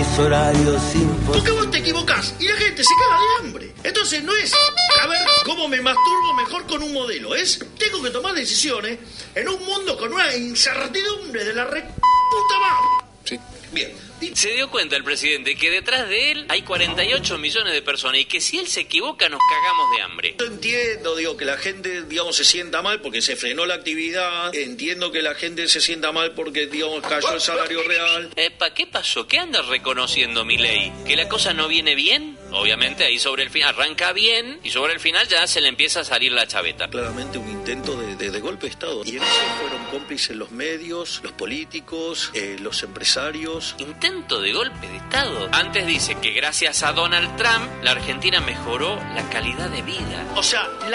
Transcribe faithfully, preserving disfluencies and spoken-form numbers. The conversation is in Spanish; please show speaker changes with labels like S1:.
S1: mis horarios imposibles.
S2: Porque vos te equivocás y la gente se caga de hambre. Entonces no es a ver cómo me masturbo mejor con un modelo, es tengo que tomar decisiones en un mundo con una incertidumbre de la re puta madre.
S3: Sí.
S2: Bien.
S4: Se dio cuenta el presidente que detrás de él hay cuarenta y ocho millones de personas y que si él se equivoca nos cagamos de hambre.
S2: Yo entiendo, digo, que la gente, digamos, se sienta mal porque se frenó la actividad. Entiendo que la gente se sienta mal porque, digamos, cayó el salario real.
S4: Epa, ¿qué pasó? ¿Qué anda reconociendo Milei? ¿Que la cosa no viene bien? Obviamente ahí sobre el final arranca bien y sobre el final ya se le empieza a salir la chaveta.
S2: Claramente un intento de, de, de golpe de Estado. Y en eso fueron cómplices los medios, los políticos, eh, los empresarios.
S4: Intento de golpe de Estado. Antes dice que gracias a Donald Trump la Argentina mejoró la calidad de vida.
S2: O sea, la